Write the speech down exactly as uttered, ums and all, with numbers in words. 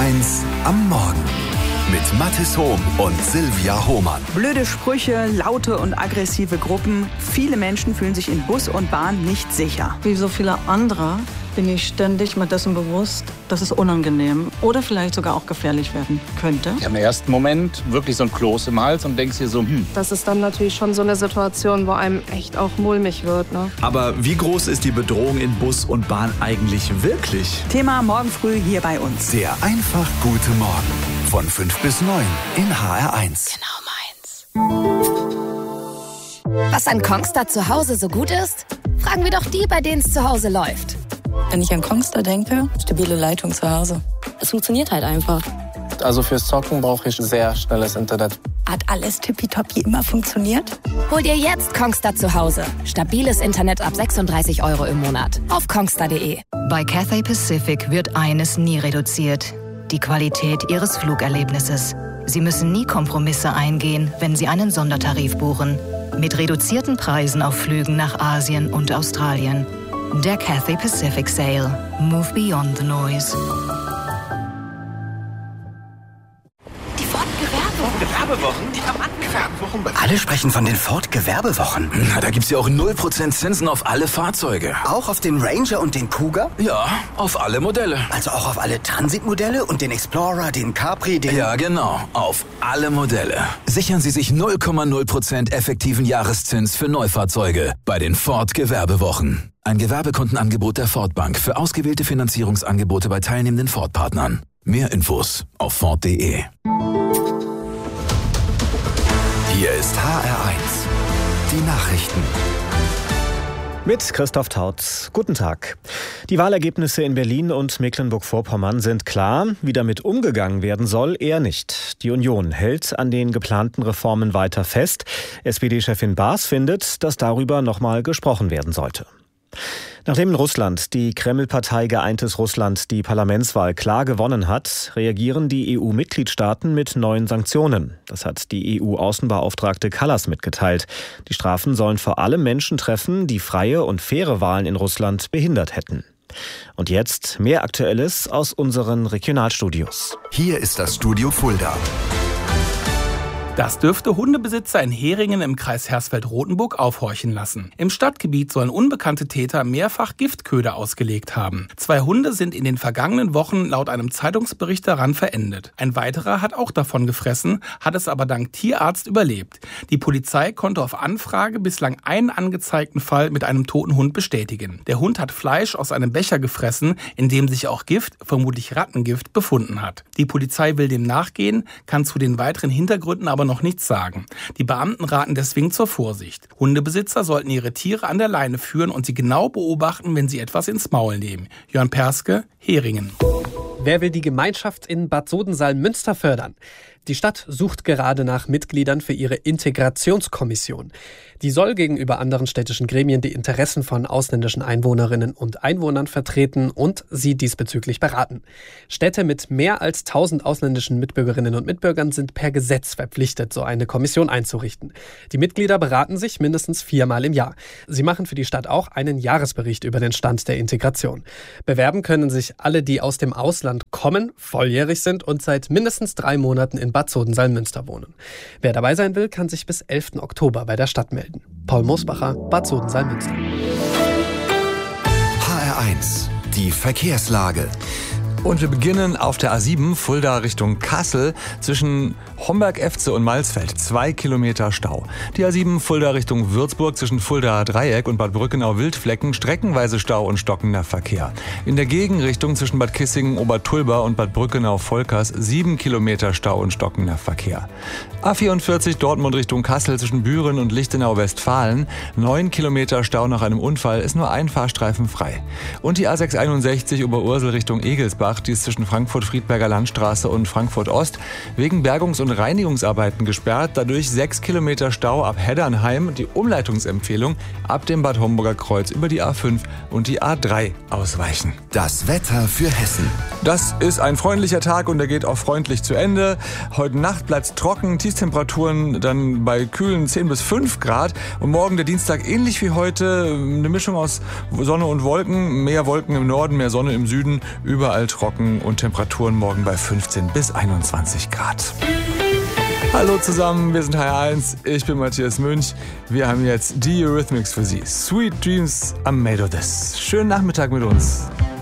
eins am Morgen mit Mathis Hohm und Silvia Hohmann. Blöde Sprüche, laute und aggressive Gruppen. Viele Menschen fühlen sich in Bus und Bahn nicht sicher. Wie so viele andere bin ich ständig mir dessen bewusst, dass es unangenehm oder vielleicht sogar auch gefährlich werden könnte. Ja, im ersten Moment wirklich so ein Kloß im Hals und denkst dir so, hm. Das ist dann natürlich schon so eine Situation, wo einem echt auch mulmig wird, ne? Aber wie groß ist die Bedrohung in Bus und Bahn eigentlich wirklich? Thema morgen früh hier bei uns. Der einfach gute Morgen. Von fünf bis neun in H R eins. Genau meins. Was an Kongstar zu Hause so gut ist? Fragen wir doch die, bei denen es zu Hause läuft. Wenn ich an Kongstar denke, stabile Leitung zu Hause. Es funktioniert halt einfach. Also fürs Zocken brauche ich sehr schnelles Internet. Hat alles tippitoppi immer funktioniert? Hol dir jetzt Kongstar zu Hause. Stabiles Internet ab sechsunddreißig Euro im Monat. Auf kongstar punkt de. Bei Cathay Pacific wird eines nie reduziert. Die Qualität Ihres Flugerlebnisses. Sie müssen nie Kompromisse eingehen, wenn Sie einen Sondertarif buchen. Mit reduzierten Preisen auf Flügen nach Asien und Australien. Der Cathay Pacific Sale. Move beyond the noise. Die Ford Gewerbewochen. Gewerbewochen? Die Gewerbewochen. Alle sprechen von den Ford Gewerbewochen. Na, da gibt's ja auch null Prozent Zinsen auf alle Fahrzeuge. Auch auf den Ranger und den Kuga? Ja, auf alle Modelle. Also auch auf alle Transitmodelle und den Explorer, den Capri, den... Ja, genau. Auf alle Modelle. Sichern Sie sich null Komma null Prozent effektiven Jahreszins für Neufahrzeuge bei den Ford Gewerbewochen. Ein Gewerbekundenangebot der Ford Bank für ausgewählte Finanzierungsangebote bei teilnehmenden Ford-Partnern. Mehr Infos auf ford punkt de. Hier ist H R eins. Die Nachrichten. Mit Christoph Tautz. Guten Tag. Die Wahlergebnisse in Berlin und Mecklenburg-Vorpommern sind klar. Wie damit umgegangen werden soll, eher nicht. Die Union hält an den geplanten Reformen weiter fest. S P D-Chefin Baas findet, dass darüber nochmal gesprochen werden sollte. Nachdem in Russland die Kreml-Partei Geeintes Russland die Parlamentswahl klar gewonnen hat, reagieren die E U-Mitgliedstaaten mit neuen Sanktionen. Das hat die E U-Außenbeauftragte Kallas mitgeteilt. Die Strafen sollen vor allem Menschen treffen, die freie und faire Wahlen in Russland behindert hätten. Und jetzt mehr Aktuelles aus unseren Regionalstudios. Hier ist das Studio Fulda. Das dürfte Hundebesitzer in Heringen im Kreis Hersfeld-Rotenburg aufhorchen lassen. Im Stadtgebiet sollen unbekannte Täter mehrfach Giftköder ausgelegt haben. Zwei Hunde sind in den vergangenen Wochen laut einem Zeitungsbericht daran verendet. Ein weiterer hat auch davon gefressen, hat es aber dank Tierarzt überlebt. Die Polizei konnte auf Anfrage bislang einen angezeigten Fall mit einem toten Hund bestätigen. Der Hund hat Fleisch aus einem Becher gefressen, in dem sich auch Gift, vermutlich Rattengift, befunden hat. Die Polizei will dem nachgehen, kann zu den weiteren Hintergründen aber noch nichts sagen. Die Beamten raten deswegen zur Vorsicht. Hundebesitzer sollten ihre Tiere an der Leine führen und sie genau beobachten, wenn sie etwas ins Maul nehmen. Jörn Perske, Heringen. Wer will die Gemeinschaft in Bad Sodensalm-Münster fördern? Die Stadt sucht gerade nach Mitgliedern für ihre Integrationskommission. Die soll gegenüber anderen städtischen Gremien die Interessen von ausländischen Einwohnerinnen und Einwohnern vertreten und sie diesbezüglich beraten. Städte mit mehr als tausend ausländischen Mitbürgerinnen und Mitbürgern sind per Gesetz verpflichtet, so eine Kommission einzurichten. Die Mitglieder beraten sich mindestens viermal im Jahr. Sie machen für die Stadt auch einen Jahresbericht über den Stand der Integration. Bewerben können sich alle, die aus dem Ausland kommen, volljährig sind und seit mindestens drei Monaten in Bad Sodensalm-Münster wohnen. Wer dabei sein will, kann sich bis elften Oktober bei der Stadt melden. Paul Mosbacher, Bad Sodensalm-Münster. H R eins, die Verkehrslage. Und wir beginnen auf der A sieben, Fulda Richtung Kassel, zwischen Homberg-Efze und Malsfeld. Zwei Kilometer Stau. Die A sieben, Fulda Richtung Würzburg, zwischen Fuldaer Dreieck und Bad Brückenau-Wildflecken, streckenweise Stau und stockender Verkehr. In der Gegenrichtung zwischen Bad Kissingen, Obertulba und Bad Brückenau-Volkers, sieben Kilometer Stau und stockender Verkehr. A vierundvierzig, Dortmund Richtung Kassel, zwischen Büren und Lichtenau-Westfalen, neun Kilometer Stau nach einem Unfall, ist nur ein Fahrstreifen frei. Und die A sechshunderteinundsechzig, Oberursel Richtung Egelsbach, die ist zwischen Frankfurt-Friedberger Landstraße und Frankfurt-Ost wegen Bergungs- und Reinigungsarbeiten gesperrt. Dadurch sechs Kilometer Stau ab Heddernheim. Die Umleitungsempfehlung ab dem Bad Homburger Kreuz über die A fünf und die A drei ausweichen. Das Wetter für Hessen. Das ist ein freundlicher Tag und der geht auch freundlich zu Ende. Heute Nacht bleibt es trocken, Tiefstemperaturen dann bei kühlen zehn bis fünf Grad. Und morgen der Dienstag ähnlich wie heute, eine Mischung aus Sonne und Wolken. Mehr Wolken im Norden, mehr Sonne im Süden, überall trocken und Temperaturen morgen bei fünfzehn bis einundzwanzig Grad. Hallo zusammen, wir sind H R eins, ich bin Matthias Münch. Wir haben jetzt die Eurythmics für Sie. Sweet Dreams are made of this. Schönen Nachmittag mit uns.